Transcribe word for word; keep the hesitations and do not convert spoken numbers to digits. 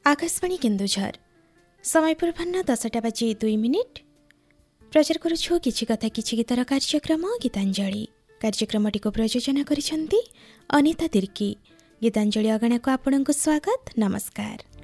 आकाशवाणी केन्दुझर समय पूर्वाह्न दसटा बाजी दुई मिनिट प्रचार करुछु किछि कथा किछि गीतर कार्यक्रम गीतांजलि कार्यक्रमटी को प्रयोजन करिसेंती अनिता तिर्की। गीतांजलि अगणा को आपणको स्वागत नमस्कार।